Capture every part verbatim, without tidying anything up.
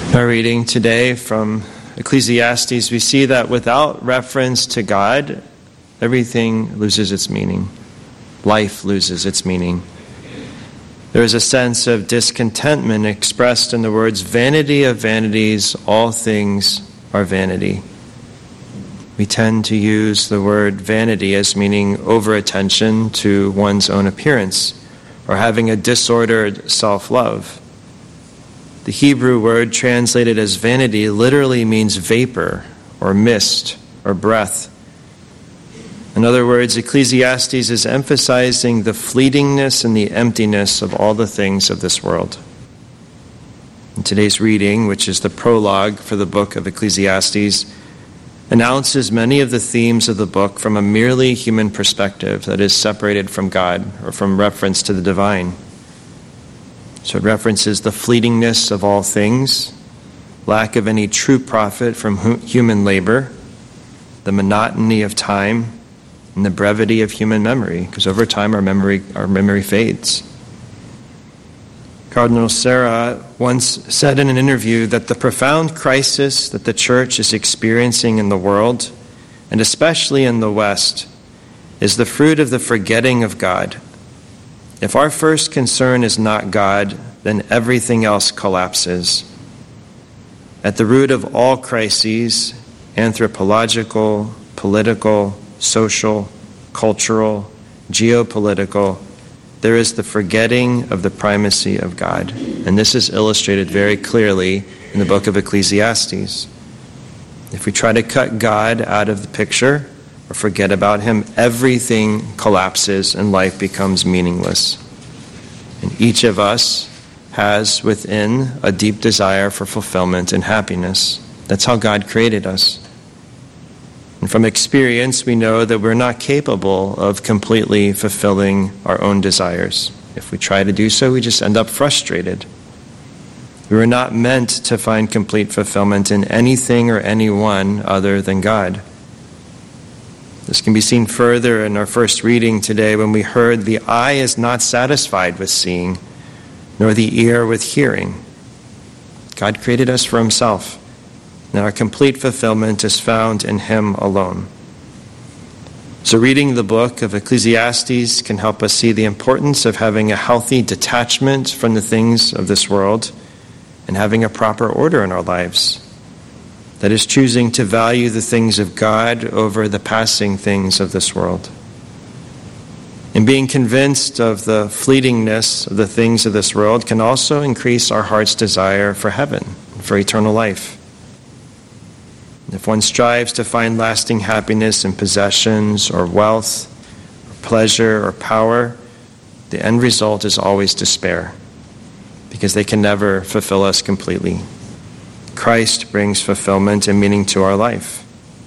Our reading today from Ecclesiastes, we see that without reference to God, everything loses its meaning. Life loses its meaning. There is a sense of discontentment expressed in the words, "Vanity of vanities, all things are vanity." We tend to use the word vanity as meaning over-attention to one's own appearance or having a disordered self-love. The Hebrew word translated as vanity literally means vapor or mist or breath. In other words, Ecclesiastes is emphasizing the fleetingness and the emptiness of all the things of this world. In today's reading, which is the prologue for the book of Ecclesiastes, announces many of the themes of the book from a merely human perspective that is separated from God or from reference to the divine. So it references the fleetingness of all things, lack of any true profit from human labor, the monotony of time, and the brevity of human memory, because over time our memory our memory fades. Cardinal Sarah once said in an interview that the profound crisis that the church is experiencing in the world, and especially in the West, is the fruit of the forgetting of God. If our first concern is not God, then everything else collapses. At the root of all crises, anthropological, political, social, cultural, geopolitical, there is the forgetting of the primacy of God. And this is illustrated very clearly in the book of Ecclesiastes. If we try to cut God out of the picture or forget about him, everything collapses and life becomes meaningless. And each of us has within a deep desire for fulfillment and happiness. That's how God created us. And from experience, we know that we're not capable of completely fulfilling our own desires. If we try to do so, we just end up frustrated. We were not meant to find complete fulfillment in anything or anyone other than God. This can be seen further in our first reading today when we heard the eye is not satisfied with seeing, nor the ear with hearing. God created us for himself, and our complete fulfillment is found in him alone. So reading the book of Ecclesiastes can help us see the importance of having a healthy detachment from the things of this world and having a proper order in our lives. That is, choosing to value the things of God over the passing things of this world. And being convinced of the fleetingness of the things of this world can also increase our heart's desire for heaven, for eternal life. If one strives to find lasting happiness in possessions or wealth, or pleasure or power, the end result is always despair, because they can never fulfill us completely. Christ brings fulfillment and meaning to our life.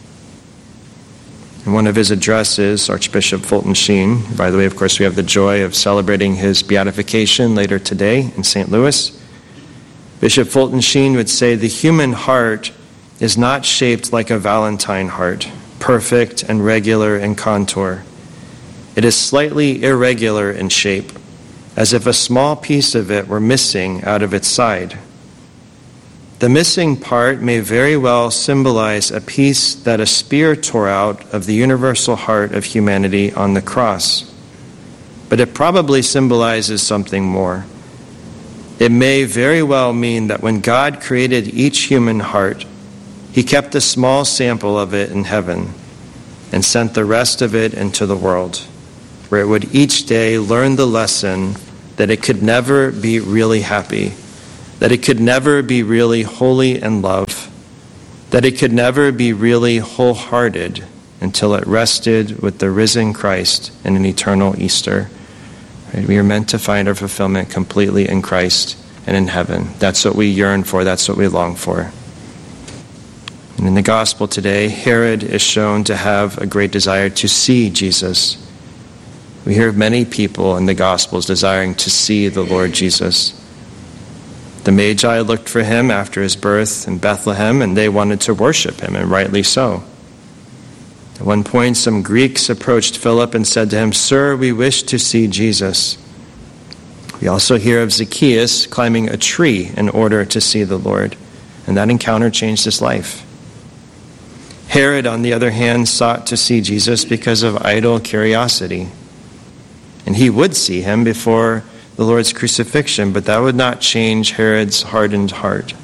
In one of his addresses, Archbishop Fulton Sheen, by the way, of course, we have the joy of celebrating his beatification later today in Saint Louis. Bishop Fulton Sheen would say, the human heart is not shaped like a Valentine heart, perfect and regular in contour. It is slightly irregular in shape, as if a small piece of it were missing out of its side. The missing part may very well symbolize a piece that a spear tore out of the universal heart of humanity on the cross. But it probably symbolizes something more. It may very well mean that when God created each human heart, he kept a small sample of it in heaven and sent the rest of it into the world, where it would each day learn the lesson that it could never be really happy, that it could never be really holy in love, that it could never be really wholehearted until it rested with the risen Christ in an eternal Easter. Right? We are meant to find our fulfillment completely in Christ and in heaven. That's what we yearn for. That's what we long for. And in the gospel today, Herod is shown to have a great desire to see Jesus. We hear of many people in the Gospels desiring to see the Lord Jesus. The Magi looked for him after his birth in Bethlehem, and they wanted to worship him, and rightly so. At one point, some Greeks approached Philip and said to him, "Sir, we wish to see Jesus." We also hear of Zacchaeus climbing a tree in order to see the Lord. And that encounter changed his life. Herod, on the other hand, sought to see Jesus because of idle curiosity. And he would see him before the Lord's crucifixion, but that would not change Herod's hardened heart.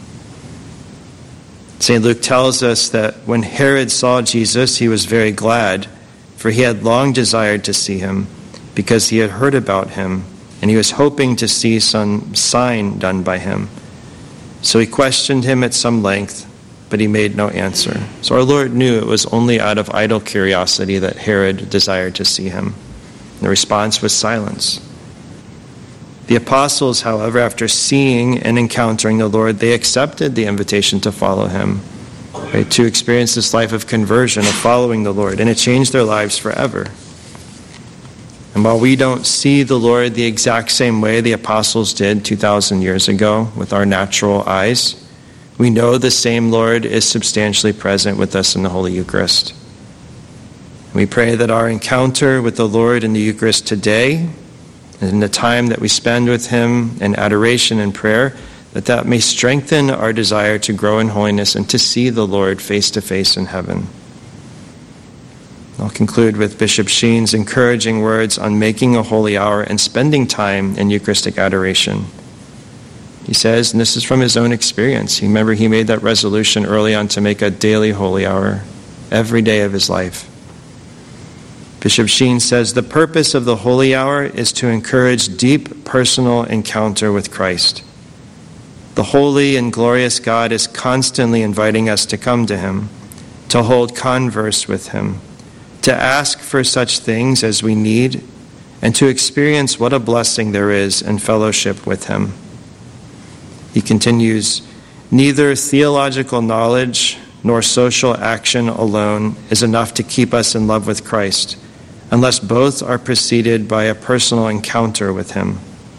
Saint Luke tells us that when Herod saw Jesus, he was very glad, for he had long desired to see him, because he had heard about him, and he was hoping to see some sign done by him. So he questioned him at some length, but he made no answer. So our Lord knew it was only out of idle curiosity that Herod desired to see him. The response was silence. The apostles, however, after seeing and encountering the Lord, they accepted the invitation to follow him, right, to experience this life of conversion, of following the Lord, and it changed their lives forever. And while we don't see the Lord the exact same way the apostles did two thousand years ago with our natural eyes, we know the same Lord is substantially present with us in the Holy Eucharist. We pray that our encounter with the Lord in the Eucharist today, and in the time that we spend with him in adoration and prayer, that that may strengthen our desire to grow in holiness and to see the Lord face to face in heaven. I'll conclude with Bishop Sheen's encouraging words on making a holy hour and spending time in Eucharistic adoration. He says, and this is from his own experience, remember he made that resolution early on to make a daily holy hour every day of his life. Bishop Sheen says, the purpose of the holy hour is to encourage deep personal encounter with Christ. The holy and glorious God is constantly inviting us to come to him, to hold converse with him, to ask for such things as we need, and to experience what a blessing there is in fellowship with him. He continues, neither theological knowledge nor social action alone is enough to keep us in love with Christ, unless both are preceded by a personal encounter with him.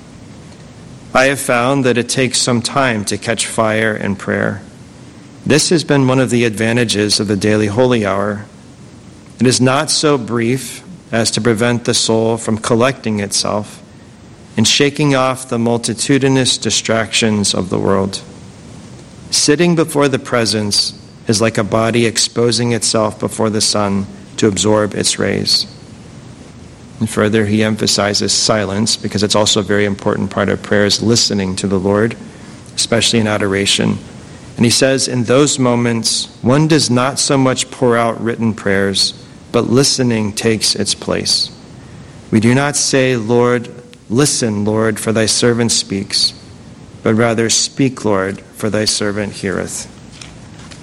I have found that it takes some time to catch fire in prayer. This has been one of the advantages of the daily holy hour. It is not so brief as to prevent the soul from collecting itself and shaking off the multitudinous distractions of the world. Sitting before the presence is like a body exposing itself before the sun to absorb its rays. And further, he emphasizes silence, because it's also a very important part of prayer, is listening to the Lord, especially in adoration. And he says, in those moments, one does not so much pour out written prayers, but listening takes its place. We do not say, Lord, listen, Lord, for thy servant speaks, but rather, speak, Lord, for thy servant heareth.